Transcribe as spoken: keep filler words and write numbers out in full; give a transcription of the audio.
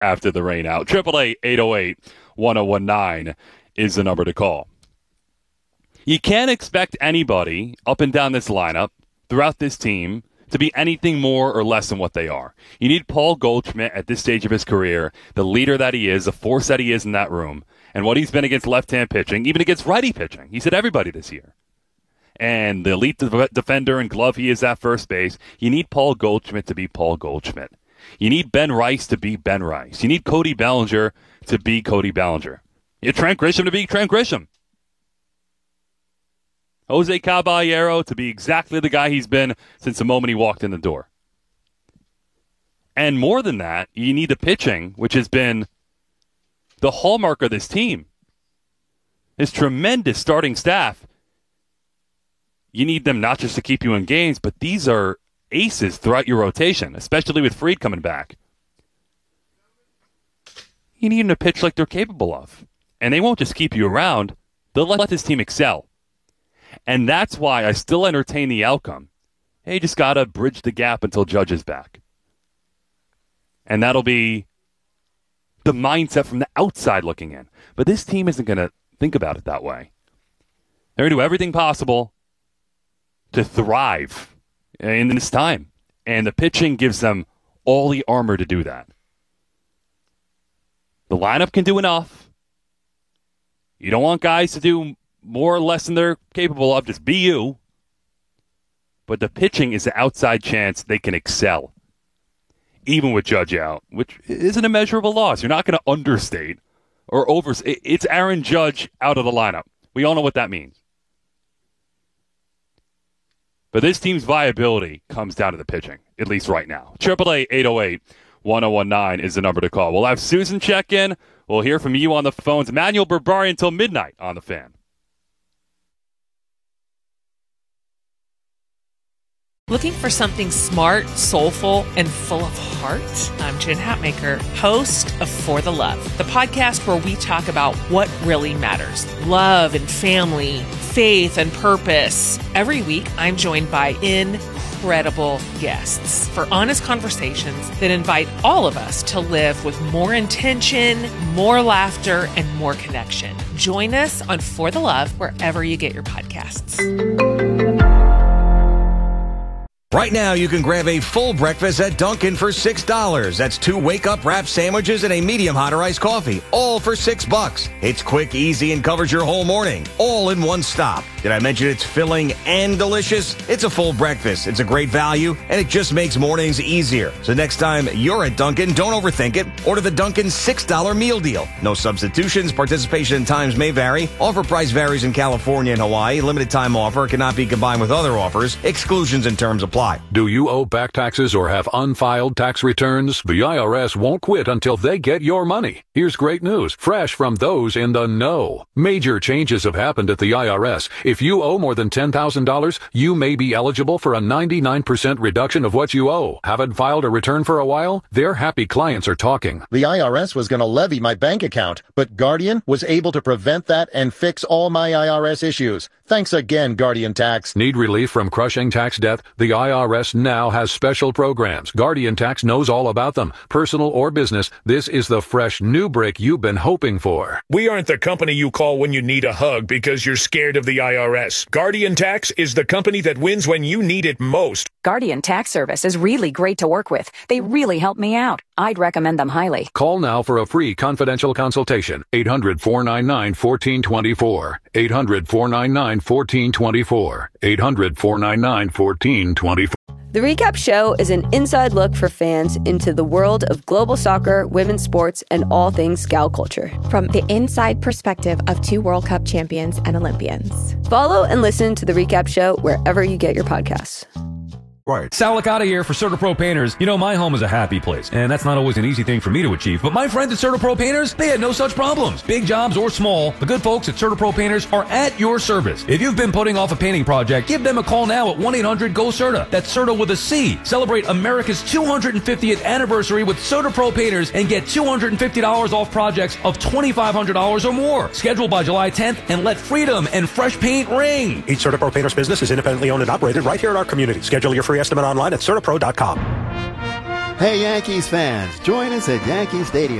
after the rain out. eight eight eight, eight oh eight, one oh one nine is the number to call. You can't expect anybody up and down this lineup throughout this team to be anything more or less than what they are. You need Paul Goldschmidt at this stage of his career, the leader that he is, the force that he is in that room, and what he's been against left-hand pitching, even against righty pitching. He's hit everybody this year. And the elite de- defender and glove he is at first base. You need Paul Goldschmidt to be Paul Goldschmidt. You need Ben Rice to be Ben Rice. You need Cody Bellinger to be Cody Bellinger. You need Trent Grisham to be Trent Grisham. Jose Caballero to be exactly the guy he's been since the moment he walked in the door. And more than that, you need the pitching, which has been the hallmark of this team. This tremendous starting staff. You need them not just to keep you in games, but these are aces throughout your rotation, especially with Fried coming back. You need them to pitch like they're capable of. And they won't just keep you around. They'll let this team excel. And that's why I still entertain the outcome. Hey, you just got to bridge the gap until Judge is back. And that'll be the mindset from the outside looking in. But this team isn't going to think about it that way. They're going to do everything possible to thrive in this time. And the pitching gives them all the armor to do that. The lineup can do enough. You don't want guys to do more or less than they're capable of. Just be you. But the pitching is the outside chance they can excel. Even with Judge out, which isn't a measurable loss. You're not going to understate or overstate. It's Aaron Judge out of the lineup. We all know what that means. But this team's viability comes down to the pitching, at least right now. eight eight eight, eight oh eight, one oh one nine is the number to call. We'll have Susan check in. We'll hear from you on the phones. Emmanuel Berbari until midnight on the Fan. Looking for something smart, soulful, and full of heart? I'm Jen Hatmaker, host of For the Love, the podcast where we talk about what really matters. Love and family, faith and purpose. Every week, I'm joined by incredible guests for honest conversations that invite all of us to live with more intention, more laughter, and more connection. Join us on For the Love wherever you get your podcasts. Right now, you can grab a full breakfast at Dunkin' for six dollars. That's two wake-up wrap sandwiches and a medium hot or iced coffee, all for six bucks. It's quick, easy, and covers your whole morning, all in one stop. Did I mention it's filling and delicious? It's a full breakfast. It's a great value, and it just makes mornings easier. So next time you're at Dunkin', don't overthink it. Order the Dunkin' six dollar meal deal. No substitutions. Participation in times may vary. Offer price varies in California and Hawaii. Limited time offer cannot be combined with other offers. Exclusions and terms apply. Do you owe back taxes or have unfiled tax returns? The I R S won't quit until they get your money. Here's great news, fresh from those in the know. Major changes have happened at the I R S. If you owe more than ten thousand dollars, you may be eligible for a ninety-nine percent reduction of what you owe. Haven't filed a return for a while? Their happy clients are talking. The I R S was going to levy my bank account, but Guardian was able to prevent that and fix all my I R S issues. Thanks again, Guardian Tax. Need relief from crushing tax debt? The I R S now has special programs. Guardian Tax knows all about them. Personal or business, this is the fresh new break you've been hoping for. We aren't the company you call when you need a hug because you're scared of the I R S. Guardian Tax is the company that wins when you need it most. Guardian Tax Service is really great to work with. They really help me out. I'd recommend them highly. Call now for a free confidential consultation. eight hundred, four nine nine, one four two four. eight hundred, four nine nine, one four two four. eight hundred, four nine nine, one four two four. The Recap Show is an inside look for fans into the world of global soccer, women's sports, and all things Scout culture. From the inside perspective of two World Cup champions and Olympians. Follow and listen to The Recap Show wherever you get your podcasts. Right. Sal Licata here for CertaPro Painters. You know, my home is a happy place, and that's not always an easy thing for me to achieve. But my friends at CertaPro Painters, they had no such problems. Big jobs or small, the good folks at CertaPro Painters are at your service. If you've been putting off a painting project, give them a call now at one eight hundred go CERTA. That's CERTA with a C. Celebrate America's two hundred fiftieth anniversary with CertaPro Painters and get two hundred fifty dollars off projects of twenty-five hundred dollars or more. Schedule by July tenth and let freedom and fresh paint ring. Each CertaPro Painters business is independently owned and operated right here in our community. Schedule your free estimate online at CertaPro dot com. Hey, Yankees fans, join us at Yankee Stadium